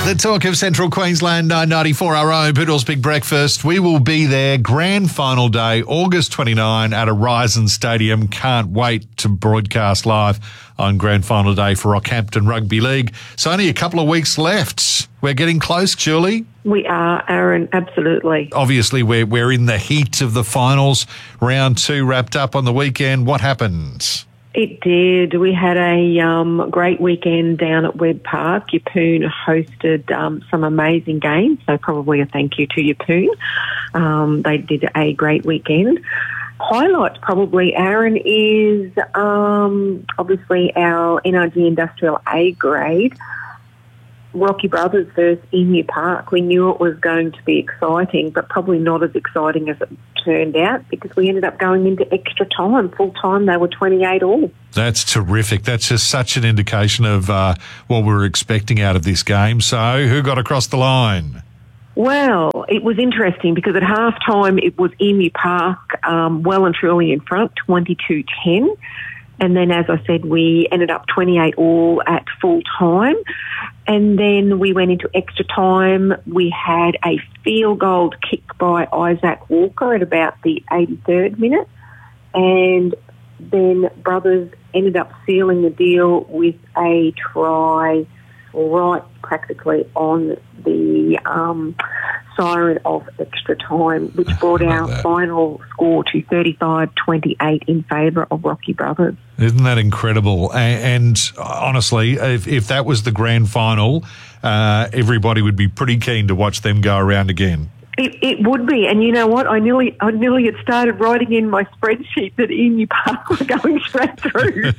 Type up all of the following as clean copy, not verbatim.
The talk of Central Queensland, 994 our own Poodles Big Breakfast. We will be there grand final day, August 29 at Horizon Stadium. Can't wait to broadcast live on grand final day for Rockhampton Rugby League. So only a couple of weeks left. We're getting close, Julie. We are, Aaron, absolutely. Obviously, we're in the heat of the finals. Round 2 wrapped up on the weekend. What happened? It did. We had a great weekend down at Webb Park. Yeppoon hosted some amazing games, so probably a thank you to Yeppoon. They did a great weekend. Highlight probably, Aaron, is obviously our NRG Industrial A grade. Rocky Brothers versus Emu Park. We knew it was going to be exciting, but probably not as exciting as it turned out because we ended up going into extra time. Full time, they were 28 all. That's terrific. That's just such an indication of what we were expecting out of this game. So who got across the line? Well, it was interesting because at half-time it was Emu Park well and truly in front, 22-10. And then, as I said, we ended up 28 all at full time. And then we went into extra time. We had a field goal kick by Isaac Walker at about the 83rd minute. And then Brothers ended up sealing the deal with a try right practically on the siren of extra time, which brought our final score to 35-28 in favour of Rocky Brothers. Isn't that incredible? And honestly, if that was the grand final, everybody would be pretty keen to watch them go around again. It would be, and you know what? I nearly had started writing in my spreadsheet that Emu Park were going straight through.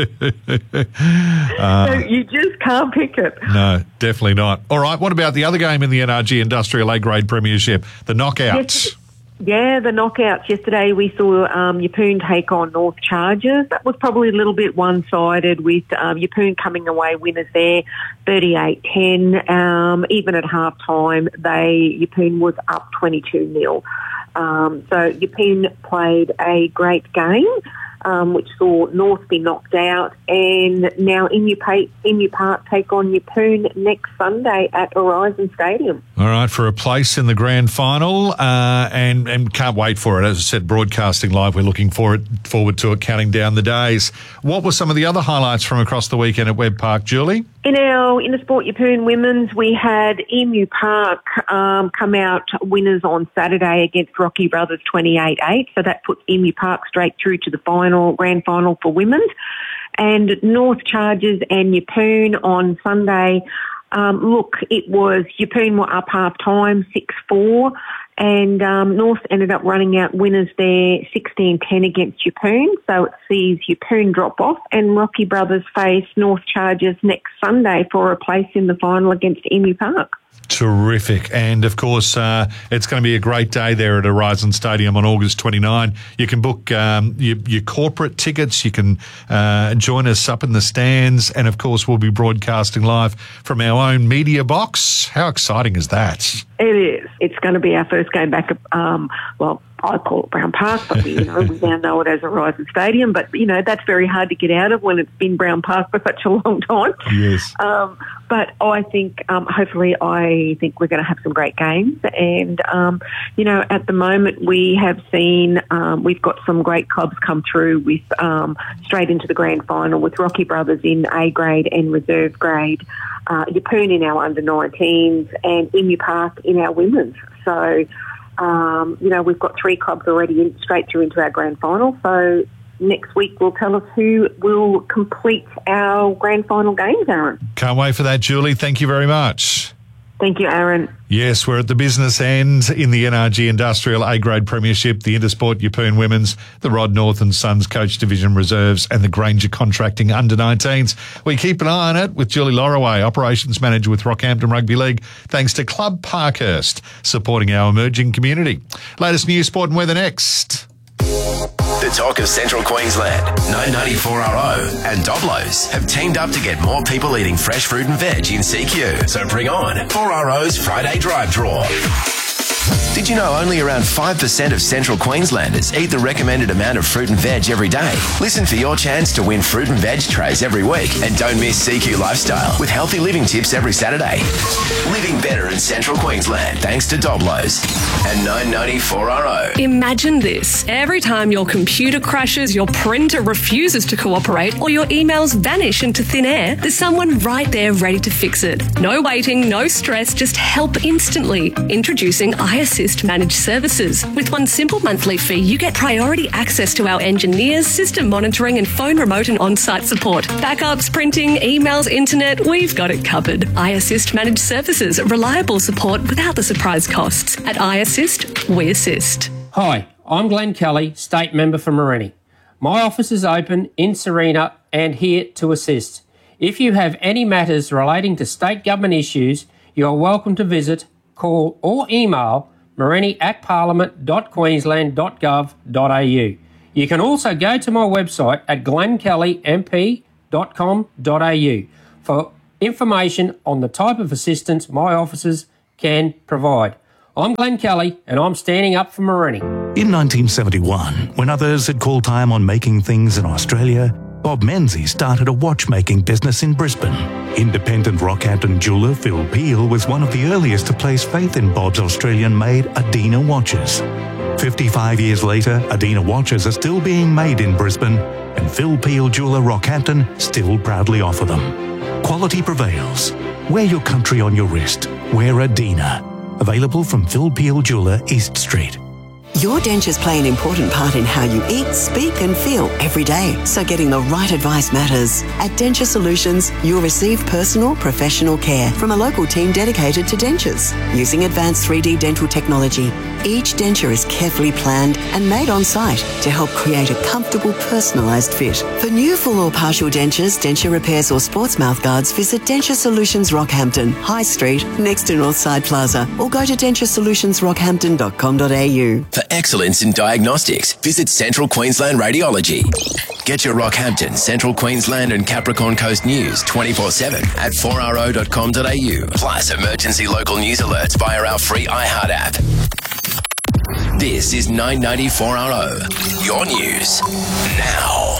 So you just can't pick it. No, definitely not. All right, what about the other game in the NRG Industrial A-grade Premiership, the knockouts? Yeah, the knockouts. Yesterday we saw Yeppoon take on North Chargers. That was probably a little bit one-sided with Yeppoon coming away winners there, 38-10. Even at half-time, Yeppoon was up 22-0. So Yeppoon played a great game, which saw North be knocked out, and now Emu Park take on Yeppoon next Sunday at Horizon Stadium. All right, for a place in the grand final, and can't wait for it. As I said, broadcasting live, we're looking forward to it, counting down the days. What were some of the other highlights from across the weekend at Webb Park, Julie? In our Intersport Yeppoon Women's, we had Emu Park come out winners on Saturday against Rocky Brothers 28-8, so that puts Emu Park straight through to the grand final for women's. And North Chargers and Yeppoon on Sunday, it was Yeppoon were up half-time, 6-4, and North ended up running out winners there 16-10 against Yeppoon, so it sees Yeppoon drop off, and Rocky Brothers face North Chargers next Sunday for a place in the final against Emu Park. Terrific. And, of course, it's going to be a great day there at Horizon Stadium on August 29. You can book your corporate tickets. You can join us up in the stands. And, of course, we'll be broadcasting live from our own media box. How exciting is that? It is. It's going to be our first game back at, I call it Brown Park, but we now know it as Horizon Stadium. But, that's very hard to get out of when it's been Brown Park for such a long time. Yes. But I think, hopefully, we're going to have some great games. And, at the moment we have seen, we've got some great clubs come through with straight into the grand final with Rocky Brothers in A grade and reserve grade, Yeppoon in our under-19s and Emu Park in our women's. So, we've got 3 clubs already straight through into our grand final. So next week will tell us who will complete our grand final games, Aaron. Can't wait for that, Julie. Thank you very much. Thank you, Aaron. Yes, we're at the business end in the NRG Industrial A-grade Premiership, the Intersport Yeppoon Women's, the Rod North and Sons Coach Division Reserves and the Granger Contracting Under-19s. We keep an eye on it with Julie Lorraway, Operations Manager with Rockhampton Rugby League, thanks to Club Parkhurst, supporting our emerging community. Latest news, sport and weather next. The talk of Central Queensland, 994RO and Doblos have teamed up to get more people eating fresh fruit and veg in CQ. So bring on 4RO's Friday Drive Draw. Did you know only around 5% of Central Queenslanders eat the recommended amount of fruit and veg every day? Listen for your chance to win fruit and veg trays every week, and don't miss CQ Lifestyle with healthy living tips every Saturday. Living better in Central Queensland thanks to Doblos and 994RO. Imagine this. Every time your computer crashes, your printer refuses to cooperate, or your emails vanish into thin air, there's someone right there ready to fix it. No waiting, no stress, just help instantly. Introducing iAssist Managed Services. With one simple monthly fee, you get priority access to our engineers, system monitoring and phone remote and on-site support. Backups, printing, emails, internet, we've got it covered. iAssist Managed Services. Reliable support without the surprise costs. At iAssist, we assist. Hi, I'm Glenn Kelly, State Member for Morenni. My office is open in Serena and here to assist. If you have any matters relating to state government issues, you are welcome to visit, call or email morenni@parliament.queensland.gov.au. You can also go to my website at glennkellymp.com.au for information on the type of assistance my officers can provide. I'm Glenn Kelly and I'm standing up for Morenni. In 1971, when others had called time on making things in Australia, Bob Menzies started a watchmaking business in Brisbane. Independent Rockhampton jeweller Phil Peel was one of the earliest to place faith in Bob's Australian-made Adina watches. 55 years later, Adina watches are still being made in Brisbane, and Phil Peel Jeweller Rockhampton still proudly offer them. Quality prevails. Wear your country on your wrist. Wear Adina. Available from Phil Peel Jeweller, East Street. Your dentures play an important part in how you eat, speak and feel every day, so getting the right advice matters. At Denture Solutions, you'll receive personal, professional care from a local team dedicated to dentures. Using advanced 3D dental technology, each denture is carefully planned and made on site to help create a comfortable, personalised fit. For new full or partial dentures, denture repairs or sports mouth guards, visit Denture Solutions Rockhampton, High Street, next to Northside Plaza, or go to denturesolutions.rockhampton.com.au. For excellence in diagnostics, visit Central Queensland Radiology. Get your Rockhampton, Central Queensland and Capricorn Coast news 24/7 at 4ro.com.au. Plus emergency local news alerts via our free iHeart app. This is 994RO, your news now.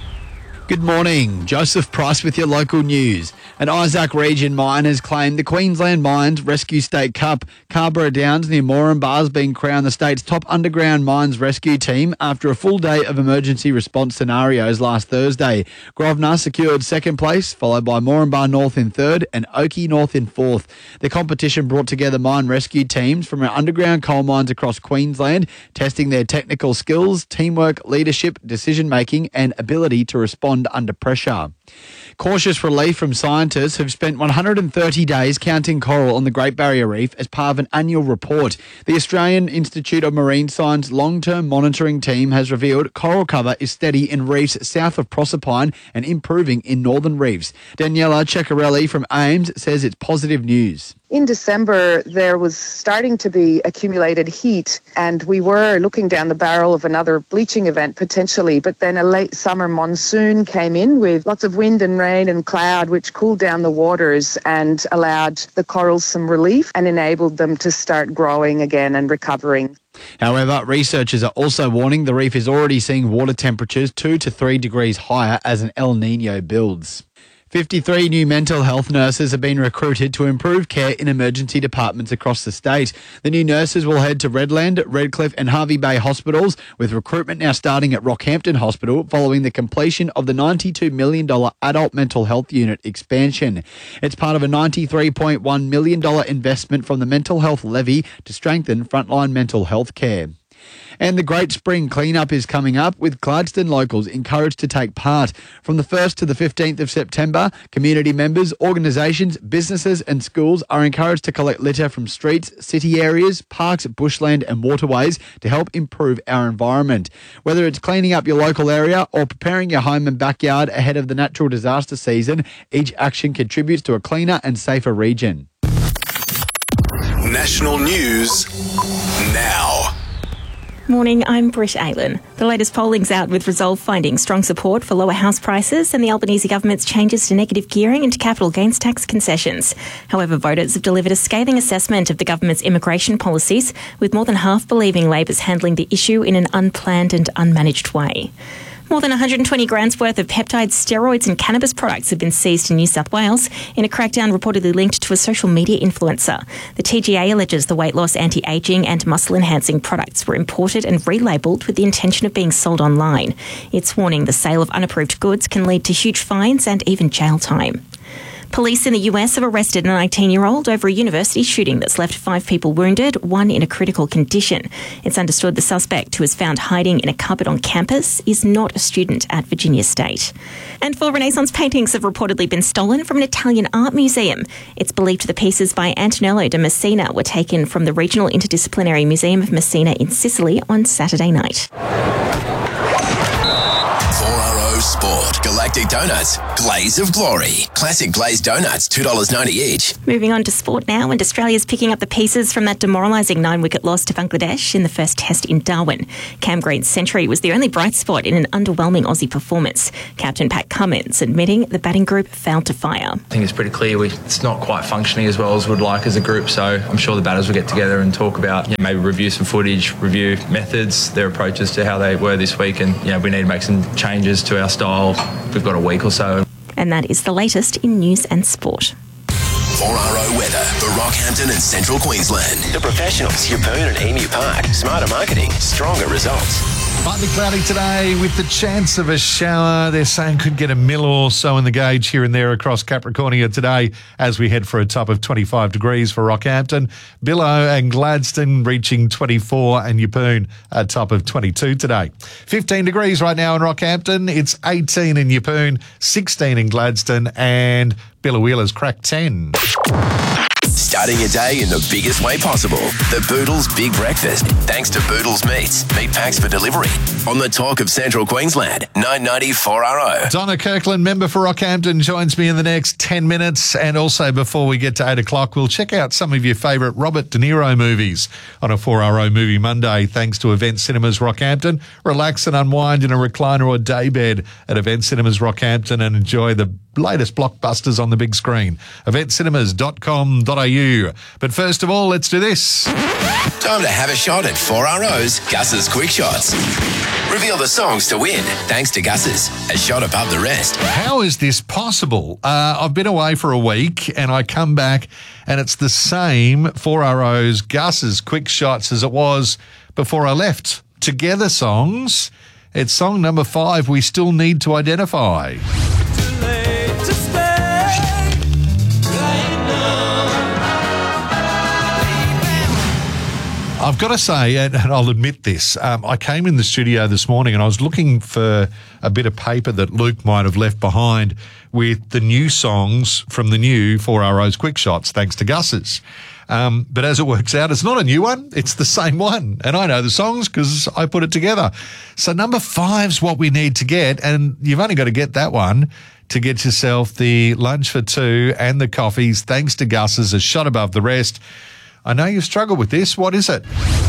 Good morning. Joseph Price with your local news. An Isaac Region mine has claimed the Queensland Mines Rescue State Cup. Carborough Downs near Moranbah has been crowned the state's top underground mines rescue team after a full day of emergency response scenarios last Thursday. Grosvenor secured second place, followed by Moranbah North in third and Oakey North in fourth. The competition brought together mine rescue teams from our underground coal mines across Queensland, testing their technical skills, teamwork, leadership, decision-making and ability to respond under pressure. Cautious relief from scientists who've spent 130 days counting coral on the Great Barrier Reef as part of an annual report. The Australian Institute of Marine Science long-term monitoring team has revealed coral cover is steady in reefs south of Proserpine and improving in northern reefs. Daniela Ceccarelli from AIMS says it's positive news. In December, there was starting to be accumulated heat and we were looking down the barrel of another bleaching event potentially, but then a late summer monsoon came in with lots of wind and rain and cloud, which cooled down the waters and allowed the corals some relief and enabled them to start growing again and recovering. However, researchers are also warning the reef is already seeing water temperatures 2 to 3 degrees higher as an El Niño builds. 53 new mental health nurses have been recruited to improve care in emergency departments across the state. The new nurses will head to Redland, Redcliffe and Hervey Bay hospitals, with recruitment now starting at Rockhampton Hospital following the completion of the $92 million adult mental health unit expansion. It's part of a $93.1 million investment from the Mental Health Levy to strengthen frontline mental health care. And the Great Spring Cleanup is coming up, with Gladstone locals encouraged to take part. From the 1st to the 15th of September, community members, organisations, businesses and schools are encouraged to collect litter from streets, city areas, parks, bushland and waterways to help improve our environment. Whether it's cleaning up your local area or preparing your home and backyard ahead of the natural disaster season, each action contributes to a cleaner and safer region. National news now. Morning, I'm Britt Aylin. The latest polling's out with Resolve finding strong support for lower house prices and the Albanese government's changes to negative gearing and capital gains tax concessions. However, voters have delivered a scathing assessment of the government's immigration policies, with more than half believing Labor's handling the issue in an unplanned and unmanaged way. More than 120 grams worth of peptides, steroids and cannabis products have been seized in New South Wales in a crackdown reportedly linked to a social media influencer. The TGA alleges the weight loss, anti-ageing and muscle-enhancing products were imported and relabelled with the intention of being sold online. It's warning the sale of unapproved goods can lead to huge fines and even jail time. Police in the US have arrested a 19-year-old over a university shooting that's left 5 people wounded, 1 in a critical condition. It's understood the suspect, who was found hiding in a cupboard on campus, is not a student at Virginia State. And 4 Renaissance paintings have reportedly been stolen from an Italian art museum. It's believed the pieces by Antonello de Messina were taken from the Regional Interdisciplinary Museum of Messina in Sicily on Saturday night. Sport. Galactic Donuts. Glaze of Glory. Classic glazed donuts, $2.90 each. Moving on to sport now, and Australia's picking up the pieces from that demoralising 9-wicket loss to Bangladesh in the first test in Darwin. Cam Green's century was the only bright spot in an underwhelming Aussie performance. Captain Pat Cummins admitting the batting group failed to fire. I think it's pretty clear it's not quite functioning as well as we'd like as a group, so I'm sure the batters will get together and talk about, maybe review some footage, review methods, their approaches to how they were this week, and we need to make some changes to our style. We've got a week or so. And that is the latest in news and sport. 4RO weather for Rockhampton and Central Queensland. The professionals, Yeppoon and Emu Park. Smarter marketing, stronger results. Partly cloudy today with the chance of a shower. They're saying could get a mill or so in the gauge here and there across Capricornia today as we head for a top of 25 degrees for Rockhampton. Billow and Gladstone reaching 24 and Yeppoon a top of 22 today. 15 degrees right now in Rockhampton. It's 18 in Yeppoon, 16 in Gladstone and Billawheeler's cracked 10. Starting your day in the biggest way possible. The Boodles Big Breakfast. Thanks to Boodles Meats. Meat packs for delivery. On the talk of Central Queensland. 990 4RO. Donna Kirkland, member for Rockhampton, joins me in the next 10 minutes. And also before we get to 8 o'clock, we'll check out some of your favourite Robert De Niro movies on a 4RO Movie Monday. Thanks to Event Cinemas Rockhampton. Relax and unwind in a recliner or daybed at Event Cinemas Rockhampton and enjoy the latest blockbusters on the big screen. eventcinemas.com.au. But first of all, let's do this. Time to have a shot at 4RO's Gus's Quick Shots. Reveal the songs to win, thanks to Gus's, a shot above the rest. How is this possible? I've been away for a week and I come back and it's the same 4RO's Gus's Quick Shots as it was before I left. Together songs. It's song number 5, We Still Need to Identify. I've got to say, and I'll admit this, I came in the studio this morning and I was looking for a bit of paper that Luke might have left behind with the new songs from the new 4RO's Quick Shots, thanks to Gus's. But as it works out, it's not a new one. It's the same one. And I know the songs because I put it together. So number 5's what we need to get. And you've only got to get that one to get yourself the lunch for 2 and the coffees, thanks to Gus's, a shot above the rest. I know you've struggled with this. What is it?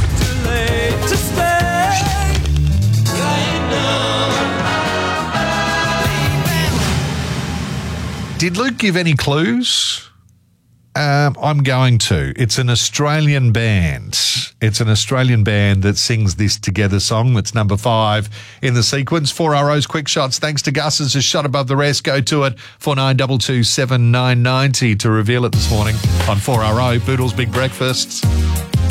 Did Luke give any clues? I'm going to. It's an Australian band. It's an Australian band that sings this Together song. That's number 5 in the sequence. 4RO's Quick Shots, thanks to Gus's, a shot above the rest. Go to it, 49227990 to reveal it this morning on 4RO, Boodles Big Breakfast.